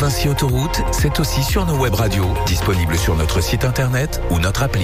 Vinci Autoroute, c'est aussi sur nos web radios, disponibles sur notre site internet ou notre appli.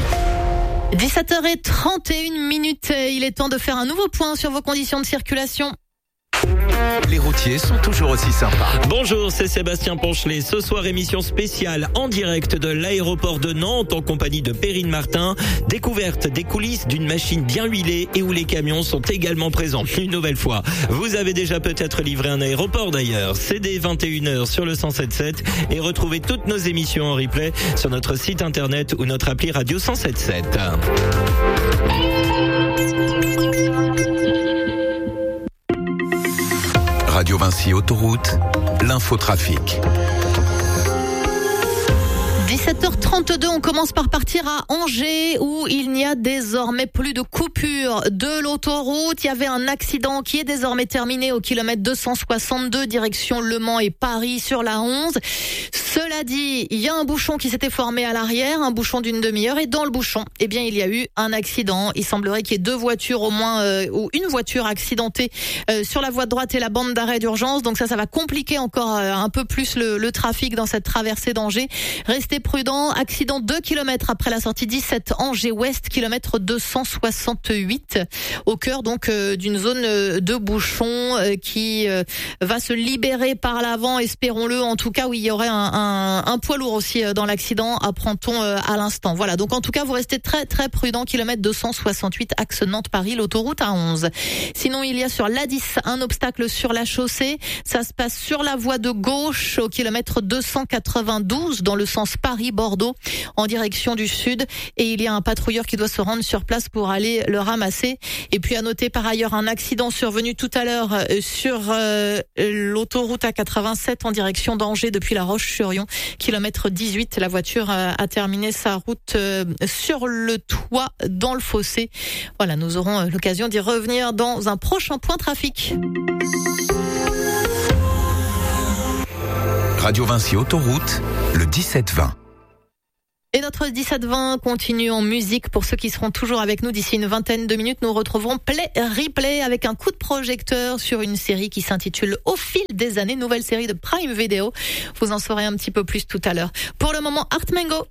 17h31, il est temps de faire un nouveau point sur vos conditions de circulation. Les routiers sont toujours aussi sympas. Bonjour, c'est Sébastien Ponchelet. Ce soir, émission spéciale en direct de l'aéroport de Nantes en compagnie de Perrine Martin. Découverte des coulisses d'une machine bien huilée et où les camions sont également présents. Une nouvelle fois, vous avez déjà peut-être livré un aéroport d'ailleurs. C'est dès 21h sur le 107.7 et retrouvez toutes nos émissions en replay sur notre site internet ou notre appli Radio 107.7. Radio Vinci Autoroute, l'infotrafic. 17h32, on commence par partir à Angers où il n'y a désormais plus de coupure de l'autoroute. Il y avait un accident qui est désormais terminé au kilomètre 262 direction Le Mans et Paris sur la 11. Cela dit, il y a un bouchon qui s'était formé à l'arrière, un bouchon d'une demi-heure, et dans le bouchon, eh bien, il y a eu un accident. Il semblerait qu'il y ait deux voitures au moins, ou une voiture accidentée sur la voie de droite et la bande d'arrêt d'urgence. Donc ça va compliquer encore un peu plus le trafic dans cette traversée d'Angers. Restez prudents. Accident 2 km après la sortie 17 Angers-Ouest, kilomètre 268, au cœur donc d'une zone de bouchon qui va se libérer par l'avant, espérons-le. En tout cas, où il y aurait un poids lourd aussi dans l'accident, apprend-on à l'instant. Voilà, donc en tout cas, vous restez très très prudents. Kilomètre 268, axe Nantes-Paris, l'autoroute A11. Sinon, il y a sur l'A10 un obstacle sur la chaussée. Ça se passe sur la voie de gauche au kilomètre 292 dans le sens Paris-Bordeaux en direction du sud. Et il y a un patrouilleur qui doit se rendre sur place pour aller le ramasser. Et puis à noter par ailleurs un accident survenu tout à l'heure sur l'autoroute A87 en direction d'Angers depuis La Roche-sur-Yon, kilomètre 18. La voiture a terminé sa route sur le toit dans le fossé. Voilà, nous aurons l'occasion d'y revenir dans un prochain point trafic. Radio Vinci Autoroute, le 17-20. Et notre 17-20 continue en musique. Pour ceux qui seront toujours avec nous d'ici une vingtaine de minutes, nous retrouverons Play Replay avec un coup de projecteur sur une série qui s'intitule Au fil des années, nouvelle série de Prime Video. Vous en saurez un petit peu plus tout à l'heure. Pour le moment, Art Mango.